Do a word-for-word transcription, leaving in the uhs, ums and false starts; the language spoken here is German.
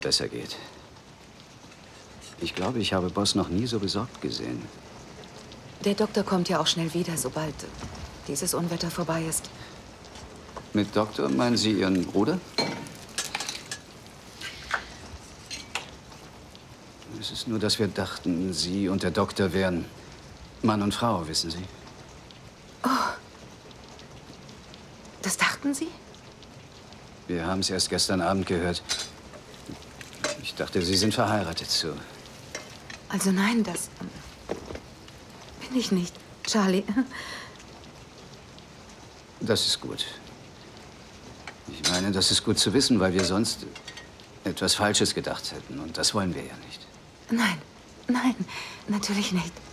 besser geht. Ich glaube, ich habe Boss noch nie so besorgt gesehen. Der Doktor kommt ja auch schnell wieder, sobald dieses Unwetter vorbei ist. Mit Doktor meinen Sie Ihren Bruder? Es ist nur, dass wir dachten, Sie und der Doktor wären Mann und Frau, wissen Sie? Oh. Das dachten Sie? Wir haben es erst gestern Abend gehört. Ich dachte, Sie sind verheiratet, so. Also nein, das ähm, bin ich nicht, Charlie. Das ist gut. Ich meine, das ist gut zu wissen, weil wir sonst etwas Falsches gedacht hätten. Und das wollen wir ja nicht. Nein, nein, natürlich nicht.